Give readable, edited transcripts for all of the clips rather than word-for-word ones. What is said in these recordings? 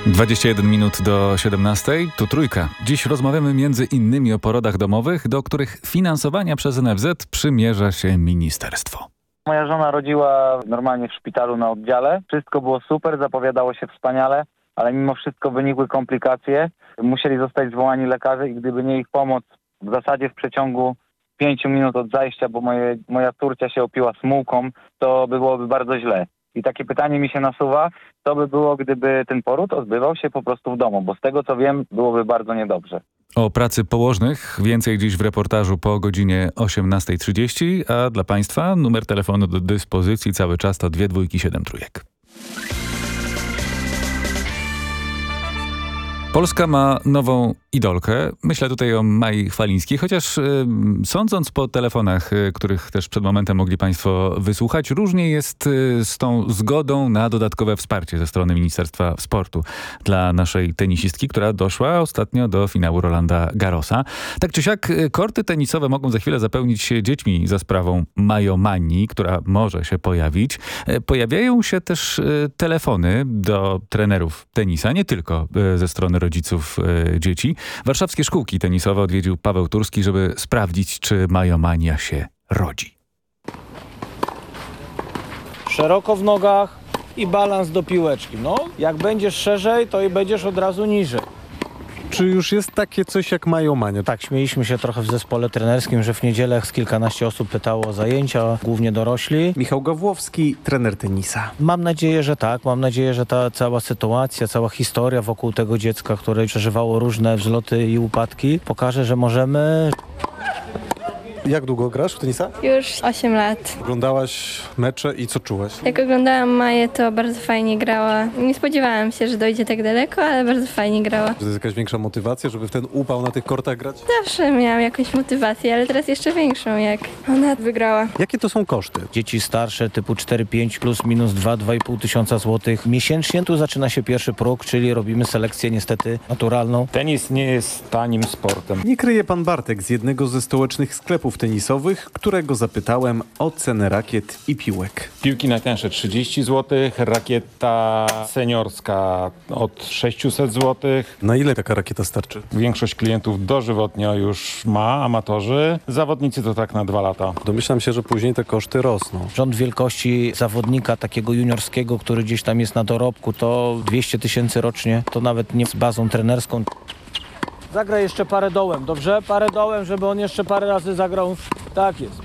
21 minut do 17. Tu Trójka. Dziś rozmawiamy między innymi o porodach domowych, do których finansowania przez NFZ przymierza się ministerstwo. Moja żona rodziła normalnie w szpitalu na oddziale. Wszystko było super, zapowiadało się wspaniale, ale mimo wszystko wynikły komplikacje. Musieli zostać zwołani lekarze i gdyby nie ich pomoc, w zasadzie w przeciągu 5 minut od zajścia, bo moja córcia się opiła smułką, to byłoby bardzo źle. I takie pytanie mi się nasuwa, co by było, gdyby ten poród odbywał się po prostu w domu, bo z tego co wiem, byłoby bardzo niedobrze. O pracy położnych więcej dziś w reportażu po godzinie 18:30, a dla Państwa numer telefonu do dyspozycji cały czas to 227 3. Polska ma nową idolkę. Myślę tutaj o Mai Chwalińskiej, chociaż sądząc po telefonach, których też przed momentem mogli Państwo wysłuchać, różnie jest z tą zgodą na dodatkowe wsparcie ze strony Ministerstwa Sportu dla naszej tenisistki, która doszła ostatnio do finału Rolanda Garrosa. Tak czy siak korty tenisowe mogą za chwilę zapełnić się dziećmi za sprawą majomanii, która może się pojawić. Pojawiają się też telefony do trenerów tenisa, nie tylko ze strony rodziców dzieci. Warszawskie szkółki tenisowe odwiedził Paweł Turski, żeby sprawdzić, czy majomania się rodzi. Szeroko w nogach i balans do piłeczki. No, jak będziesz szerzej, to i będziesz od razu niżej. Czy już jest takie coś jak majomania? Tak, śmieliśmy się trochę w zespole trenerskim, że w niedzielę z kilkanaście osób pytało o zajęcia, głównie dorośli. Michał Gawłowski, trener tenisa. Mam nadzieję, że tak. Mam nadzieję, że ta cała sytuacja, cała historia wokół tego dziecka, które przeżywało różne wzloty i upadki, pokaże, że możemy. Jak długo grasz w tenisa? Już 8 lat. Oglądałaś mecze i co czułaś? Jak oglądałam Maję, to bardzo fajnie grała. Nie spodziewałam się, że dojdzie tak daleko, ale bardzo fajnie grała. To jest jakaś większa motywacja, żeby w ten upał na tych kortach grać? Zawsze miałam jakąś motywację, ale teraz jeszcze większą, jak ona wygrała. Jakie to są koszty? Dzieci starsze typu 4-5 plus minus 2-2,5 tysiąca złotych. Miesięcznie tu zaczyna się pierwszy próg, czyli robimy selekcję niestety naturalną. Tenis nie jest tanim sportem. Nie kryje pan Bartek z jednego ze stołecznych sklepów tenisowych, którego zapytałem o cenę rakiet i piłek. Piłki najtańsze 30 zł, rakieta seniorska od 600 zł. Na ile taka rakieta starczy? Większość klientów dożywotnio już ma, amatorzy. Zawodnicy to tak na 2 lata. Domyślam się, że później te koszty rosną. Rząd wielkości zawodnika takiego juniorskiego, który gdzieś tam jest na dorobku, to 200 tysięcy rocznie, to nawet nie z bazą trenerską. Zagraj jeszcze parę dołem, dobrze? Parę dołem, żeby on jeszcze parę razy zagrał. Tak jest.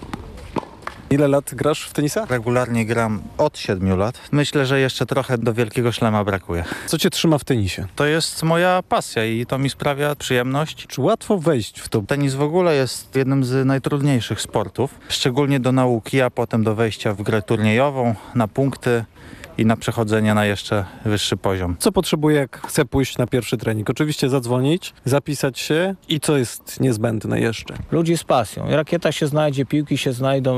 Ile lat grasz w tenisa? Regularnie gram od 7 lat. Myślę, że jeszcze trochę do wielkiego szlema brakuje. Co cię trzyma w tenisie? To jest moja pasja i to mi sprawia przyjemność. Czy łatwo wejść w to? Tenis w ogóle jest jednym z najtrudniejszych sportów, szczególnie do nauki, a potem do wejścia w grę turniejową, na punkty i na przechodzenie na jeszcze wyższy poziom. Co potrzebuję, jak chcę pójść na pierwszy trening? Oczywiście zadzwonić, zapisać się i co jest niezbędne jeszcze? Ludzi z pasją. Rakieta się znajdzie, piłki się znajdą.